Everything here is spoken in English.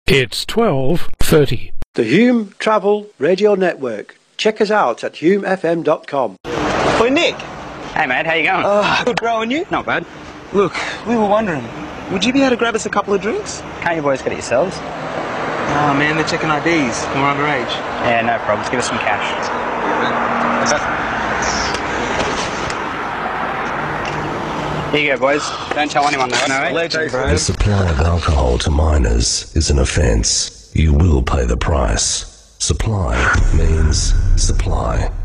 It's 12:30. The Hume Travel Radio Network. Check us out at humefm.com. Oi, Nick. Hey, mate, how you going? Good, bro, and you? Not bad. Look, we were wondering, would you be able to grab us a couple of drinks? Can't you boys get it yourselves? Oh, man, they're checking IDs, and we're underage. Yeah, no problems. Give us some cash. Here you go, boys. Don't tell anyone though, no? Legend, bro. The supply of alcohol to minors is an offence. You will pay the price. Supply means supply.